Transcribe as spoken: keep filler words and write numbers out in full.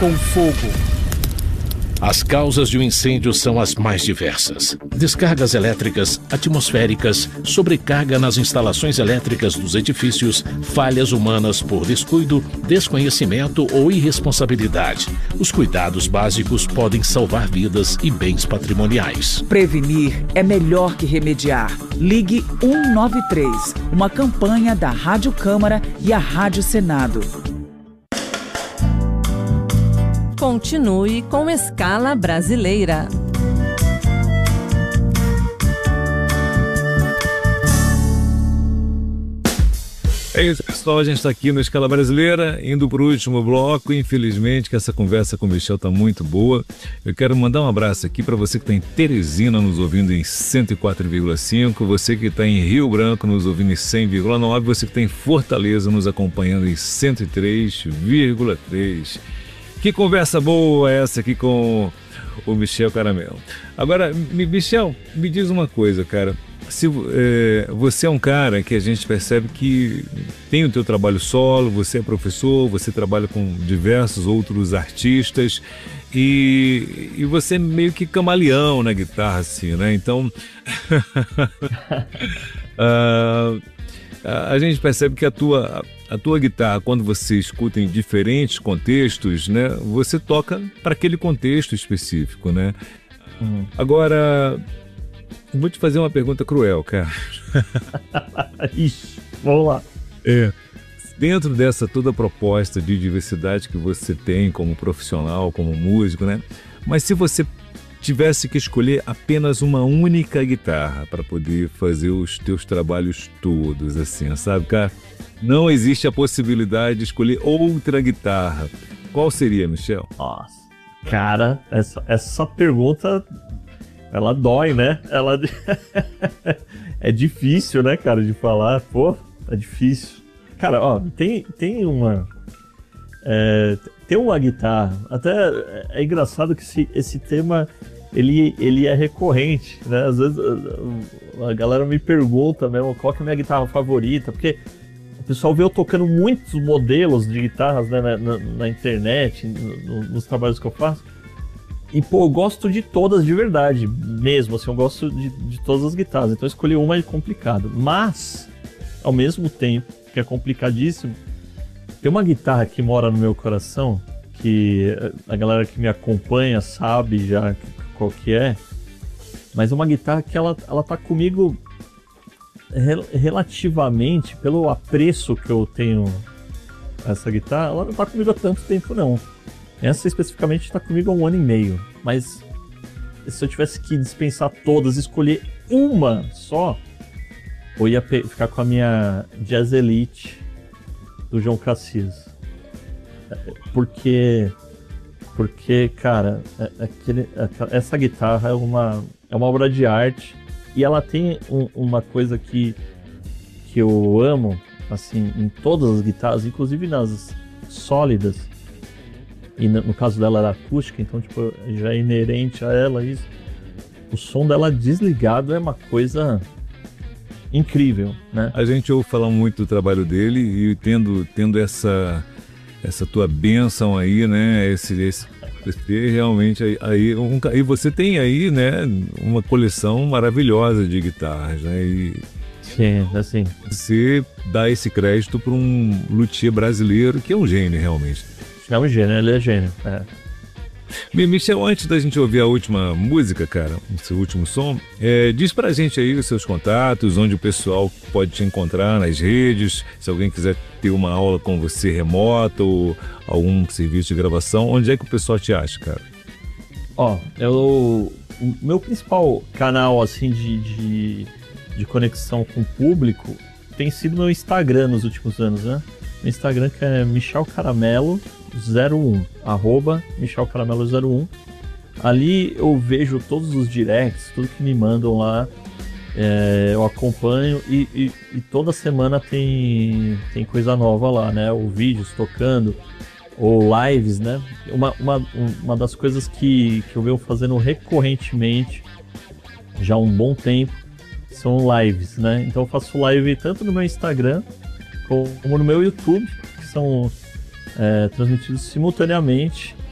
com fogo. As causas de um incêndio são as mais diversas: descargas elétricas, atmosféricas, sobrecarga nas instalações elétricas dos edifícios, falhas humanas por descuido, desconhecimento ou irresponsabilidade. Os cuidados básicos podem salvar vidas e bens patrimoniais. Prevenir é melhor que remediar. Ligue um nove três, uma campanha da Rádio Câmara e a Rádio Senado. Continue com Escala Brasileira. É isso, pessoal. A gente está aqui no Escala Brasileira, indo para o último bloco. Infelizmente, que essa conversa com o Michel está muito boa. Eu quero mandar um abraço aqui para você que está em Teresina, nos ouvindo em cento e quatro vírgula cinco, você que está em Rio Branco, nos ouvindo em cem vírgula nove, você que está em Fortaleza, nos acompanhando em cento e três vírgula três. Que conversa boa essa aqui com o Michel Caramelo. Agora, Michel, me diz uma coisa, cara. Se, é, você é um cara que a gente percebe que tem o teu trabalho solo, você é professor, você trabalha com diversos outros artistas e, e você é meio que camaleão na guitarra, assim, né? Então, a, a gente percebe que a tua... A tua guitarra, quando você escuta em diferentes contextos, né, você toca para aquele contexto específico, né? Uhum. Agora, vou te fazer uma pergunta cruel, cara. Ixi, vamos lá. É, dentro dessa toda proposta de diversidade que você tem como profissional, como músico, né? Mas se você tivesse que escolher apenas uma única guitarra para poder fazer os teus trabalhos todos, assim, sabe, cara? Não existe a possibilidade de escolher outra guitarra. Qual seria, Michel? Nossa, cara, essa, essa pergunta, ela dói, né? Ela é difícil, né, cara, de falar. Pô, é difícil. Cara, ó, tem, tem uma... É, tem uma guitarra. Até é engraçado que esse, esse tema, ele, ele é recorrente, né? Às vezes a, a galera me pergunta mesmo qual que é a minha guitarra favorita, porque... O pessoal vê eu tocando muitos modelos de guitarras, né, na, na, na internet, no, nos trabalhos que eu faço. E, pô, eu gosto de todas de verdade, mesmo, assim, eu gosto de, de todas as guitarras. Então eu escolhi uma é complicado. Mas, ao mesmo tempo, que é complicadíssimo, tem uma guitarra que mora no meu coração, que a galera que me acompanha sabe já qual que é. Mas é uma guitarra que ela, ela tá comigo... relativamente, pelo apreço que eu tenho a essa guitarra, ela não tá comigo há tanto tempo não. Essa especificamente está comigo há um ano e meio, mas se eu tivesse que dispensar todas, escolher uma só, eu ia ficar com a minha Jazz Elite do João Cassias. Porque porque, cara, aquele, essa guitarra é uma, é uma obra de arte. E ela tem um, uma coisa que, que eu amo, assim, em todas as guitarras, inclusive nas sólidas, e no, no caso dela era acústica, então tipo, já é inerente a ela isso. O som dela desligado é uma coisa incrível, né? A gente ouve falar muito do trabalho dele e tendo, tendo essa, essa tua bênção aí, né, esse... esse... realmente aí, aí, um, e você tem aí, né, uma coleção maravilhosa de guitarras, né? E sim, assim. Você dá esse crédito para um luthier brasileiro que é um gênio realmente. É um gênio, ele é gênio. É. Michel, antes da gente ouvir a última música, cara, o seu último som, é, diz pra gente aí os seus contatos, onde o pessoal pode te encontrar nas redes, se alguém quiser ter uma aula com você remota ou algum serviço de gravação, onde é que o pessoal te acha, cara? Ó, eu, o meu principal canal, assim, de, de, de conexão com o público tem sido meu Instagram nos últimos anos, né? Meu Instagram que é Michel Caramelo zero um, arroba Michel Caramelo zero um. Ali eu vejo todos os directs, tudo que me mandam lá, é, eu acompanho e, e, e toda semana tem, tem coisa nova lá, né? Ou vídeos tocando, ou lives, né? Uma, uma, uma das coisas que, que eu venho fazendo recorrentemente, já há um bom tempo, são lives, né? Então eu faço live tanto no meu Instagram como no meu YouTube, que são é, transmitidos simultaneamente